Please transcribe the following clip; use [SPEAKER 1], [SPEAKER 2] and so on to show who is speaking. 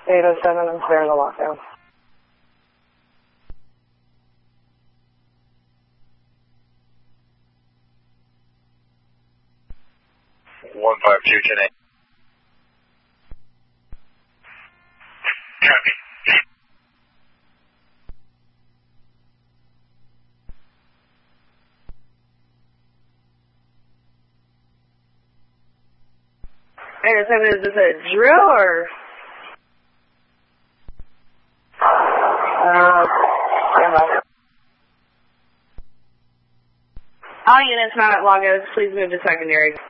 [SPEAKER 1] 807, I'm clearing the lockdown.
[SPEAKER 2] 152, 10-8. Copy.
[SPEAKER 1] Is this a drill or? All units not at Lagos, please move to secondary.